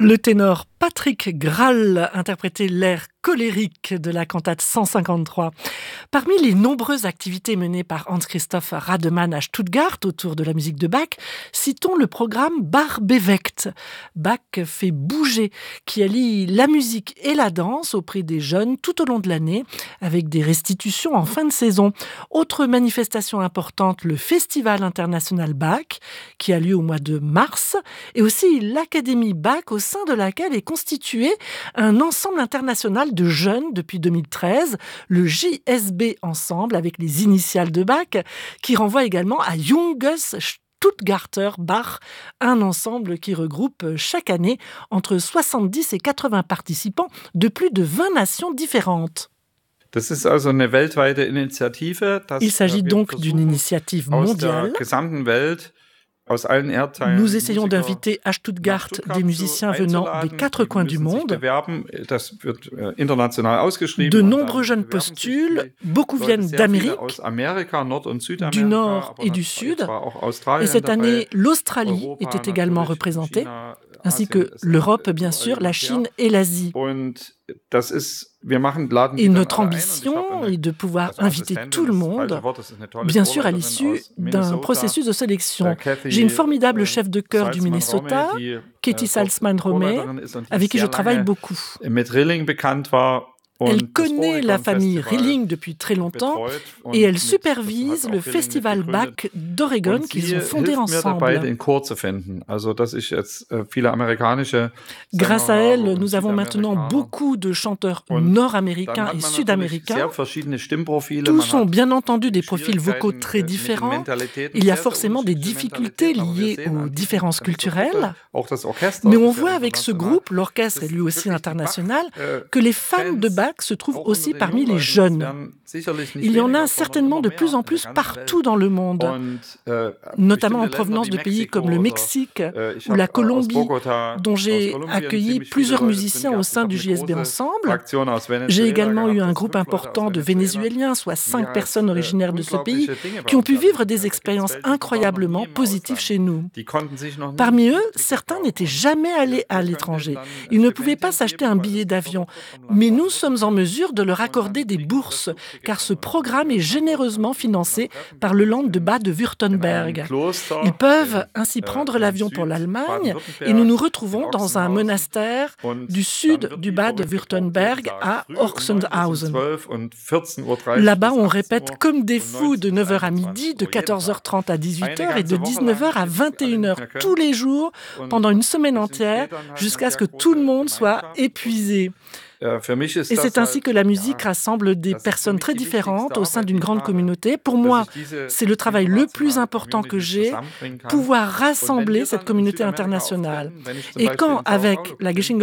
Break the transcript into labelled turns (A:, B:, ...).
A: Le ténor Patrick Grahl interprétait l'air colérique de la cantate 153. Parmi les nombreuses activités menées par Hans-Christoph Rademann à Stuttgart autour de la musique de Bach, citons le programme Bach bewegt. Bach fait bouger, qui allie la musique et la danse auprès des jeunes tout au long de l'année, avec des restitutions en fin de saison. Autre manifestation importante, le Festival international Bach, qui a lieu au mois de mars, et aussi l'Académie Bach, au sein de laquelle est constitué un ensemble international de jeunes depuis 2013, le JSB Ensemble, avec les initiales de Bach, qui renvoie également à Junges Stuttgarter Bach, un ensemble qui regroupe chaque année entre 70 et 80 participants de plus de 20 nations différentes.
B: Il
A: s'agit donc d'une initiative mondiale. Nous essayons d'inviter à Stuttgart des musiciens venant des 4 coins du monde. De nombreux jeunes postulent, beaucoup viennent d'Amérique, du Nord et du Sud. Et cette année, l'Australie était également représentée, ainsi que l'Europe, bien sûr, la Chine et l'Asie. Et notre ambition est de pouvoir inviter tout le monde, bien sûr à l'issue d'un processus de sélection. J'ai une formidable chef de chœur du Minnesota, Katie Salzman-Romay, avec qui je travaille beaucoup. Elle connaît la famille Rilling depuis très longtemps et elle supervise le Festival Bach d'Oregon qu'ils ont fondé ensemble. Grâce à elle, nous avons maintenant beaucoup de chanteurs nord-américains et sud-américains. Tous ont bien entendu des profils vocaux très différents. Il y a forcément des difficultés liées aux différences culturelles. Mais on voit avec ce groupe, l'orchestre est lui aussi international, que les fans de Bach se trouvent aussi parmi les jeunes. Il y en a certainement de plus en plus partout dans le monde, notamment en provenance de pays comme le Mexique ou la Colombie, dont j'ai accueilli plusieurs musiciens au sein du JSB Ensemble. J'ai également eu un groupe important de Vénézuéliens, soit 5 personnes originaires de ce pays, qui ont pu vivre des expériences incroyablement positives chez nous. Parmi eux, certains n'étaient jamais allés à l'étranger. Ils ne pouvaient pas s'acheter un billet d'avion, mais nous sommes en mesure de leur accorder des bourses, car ce programme est généreusement financé par le Land de Bade-Württemberg. Ils peuvent ainsi prendre l'avion pour l'Allemagne et nous nous retrouvons dans un monastère du sud du Bade-Württemberg à Orxenhausen. Là-bas, on répète comme des fous de 9h à midi, de 14h30 à 18h et de 19h à 21h tous les jours pendant une semaine entière jusqu'à ce que tout le monde soit épuisé. Et c'est ainsi que la musique rassemble des personnes très différentes au sein d'une grande communauté. Pour moi, c'est le travail le plus important que j'ai, pouvoir rassembler cette communauté internationale. Et quand, avec la